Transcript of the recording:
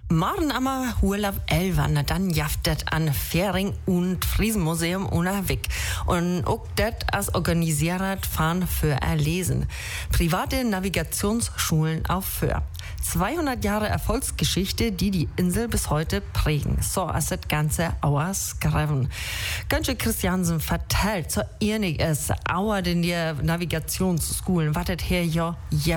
Morgen am Urlaub Elvan, dann jaftet an Fähring und Friesenmuseum unterwegs. Und auch das als organisiert fahren für Erlesen. Private Navigationsschulen auf Föhr. 200 Jahre Erfolgsgeschichte, die die Insel bis heute prägen. So ist das Ganze ausgeschrieben. Gönche Christiansen vertellt, so ähnlich ist Auer in die Navigationsschulen, was das hier ja